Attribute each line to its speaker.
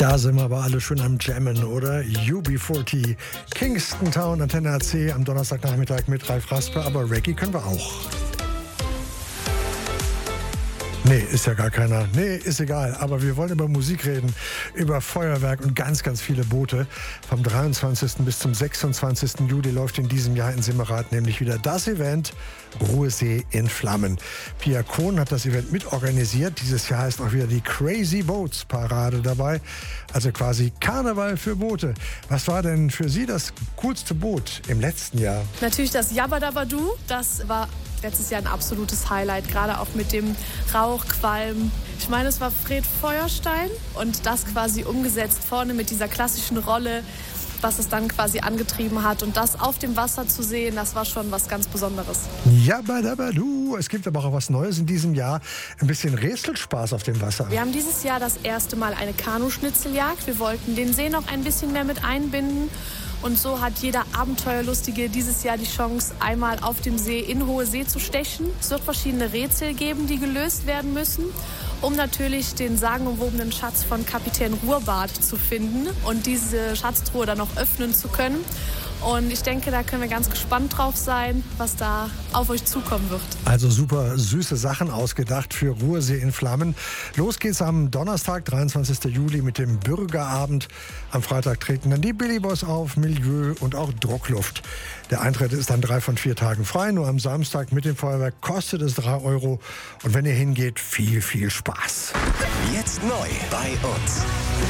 Speaker 1: Da sind wir aber alle schön am Jammen, oder? UB40, Kingston Town, Antenne AC am Donnerstagnachmittag mit Ralf Rasper, aber Reggae können wir auch. Nee, ist ja gar keiner. Nee, ist egal. Aber wir wollen über Musik reden, über Feuerwerk und ganz, ganz viele Boote. Vom 23. bis zum 26. Juli läuft in diesem Jahr in Simmerath nämlich wieder das Event Ruhesee in Flammen. Pia Kohn hat das Event mitorganisiert. Dieses Jahr ist auch wieder die Crazy Boats Parade dabei. Also quasi Karneval für Boote. Was war denn für Sie das coolste Boot im letzten Jahr?
Speaker 2: Natürlich das Jabberdabadu. Das war letztes Jahr ein absolutes Highlight, gerade auch mit dem Rauchqualm. Ich meine, es war Fred Feuerstein und das quasi umgesetzt vorne mit dieser klassischen Rolle, was es dann quasi angetrieben hat. Und das auf dem Wasser zu sehen, das war schon was ganz Besonderes.
Speaker 1: Jabberdabadu. Es gibt aber auch was Neues in diesem Jahr. Ein bisschen Rätselspaß auf dem Wasser.
Speaker 2: Wir haben dieses Jahr das erste Mal eine Kanuschnitzeljagd. Wir wollten den See noch ein bisschen mehr mit einbinden. Und so hat jeder Abenteuerlustige dieses Jahr die Chance, einmal auf dem See in hohe See zu stechen. Es wird verschiedene Rätsel geben, die gelöst werden müssen, um natürlich den sagenumwobenen Schatz von Kapitän Ruhrbart zu finden und diese Schatztruhe dann noch öffnen zu können. Und ich denke, da können wir ganz gespannt drauf sein, was da auf euch zukommen wird.
Speaker 1: Also super süße Sachen ausgedacht für Ruhesee in Flammen. Los geht's am Donnerstag, 23. Juli mit dem Bürgerabend. Am Freitag treten dann die Billy Boys auf, Milieu und auch Druckluft. Der Eintritt ist dann 3 von 4 Tagen frei. Nur am Samstag mit dem Feuerwerk kostet es 3 Euro. Und wenn ihr hingeht, viel, viel Spaß.
Speaker 3: Jetzt neu bei uns.